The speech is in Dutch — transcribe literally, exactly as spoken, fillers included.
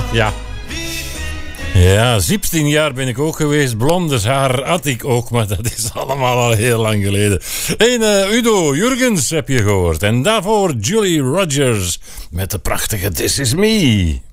Ja. Ja, zeventien jaar ben ik ook geweest. Blondes haar had ik ook, maar dat is allemaal al heel lang geleden. En uh, Udo Jurgens heb je gehoord. En daarvoor Julie Rogers met de prachtige This Is Me.